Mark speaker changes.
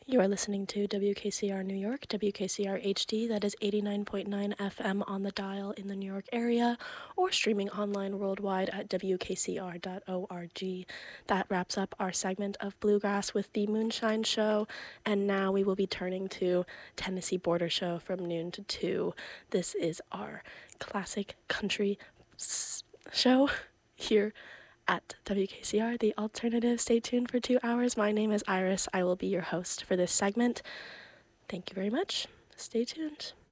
Speaker 1: You are listening to WKCR New York, WKCR HD, that is 89.9 FM on the dial in the New York area, or streaming online worldwide at WKCR.org. That wraps up our segment of Bluegrass with the Moonshine Show, and now we will be turning to Tennessee Border Show from noon to 2. This is our classic country show here at WKCR, the alternative. Stay tuned for 2 hours. My name is Iris. I will be your host for this segment. Thank you very much. Stay tuned.